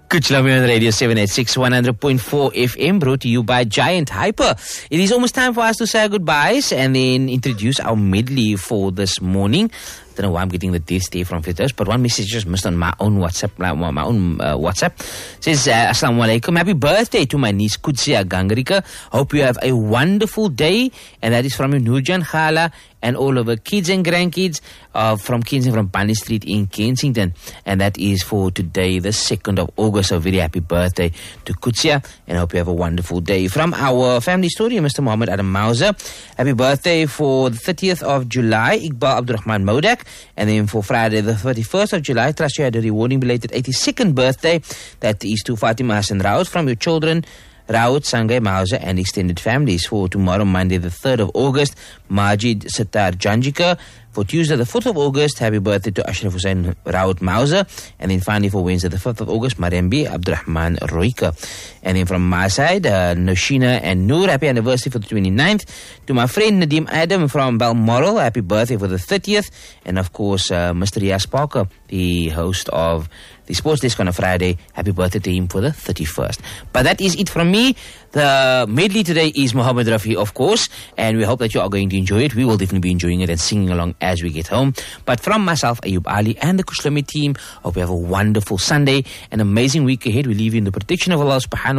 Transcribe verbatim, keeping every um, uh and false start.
Kuchlami on Radio seven eighty-six, one hundred point four F M, brought to you by Giant Hyper. It is almost time for us to say our goodbyes and then introduce our medley for this morning. I don't know why I'm getting the this day from Fitters, but one message just missed on my own WhatsApp. My own uh, WhatsApp says, uh, Assalamu alaikum, happy birthday to my niece Kutsia Gangrika. Hope you have a wonderful day. And that is from Nurjan Khala and all of her kids and grandkids uh, from Kensington, from Bunny Street in Kensington. And that is for today, the second of August. So very happy birthday to Kutsia, and hope you have a wonderful day. From our family story, Mister Muhammad Adam Mauser, happy birthday for the thirtieth of July, Iqbal Abdurrahman Modak. And then for Friday, the thirty-first of July, trust you had a rewarding belated eighty-second birthday. That is to Fatima Hassan Raut from your children, Raut, Sangai Mauser, and extended families. For tomorrow, Monday, the third of August, Majid Sattar Janjika. For Tuesday, the fourth of August, happy birthday to Ashraf Hussain Raut Mauser. And then finally for Wednesday, the fifth of August, Mariambi Abdurrahman Roika. And then from my side, uh, Noshina and Noor, happy anniversary for the twenty-ninth. To my friend Nadim Adam from Balmoral, happy birthday for the thirtieth. And of course, uh, Mister Riaz Parker, the host of the Sports Desk on a Friday, happy birthday to him for the thirty-first. But that is it from me. The medley today is Muhammad Rafi, of course, and we hope that you are going to enjoy it. We will definitely be enjoying it and singing along as we get home. But from myself, Ayub Ali, and the Kushlami team, hope you have a wonderful Sunday, an amazing week ahead. We leave you in the protection of Allah subhanahu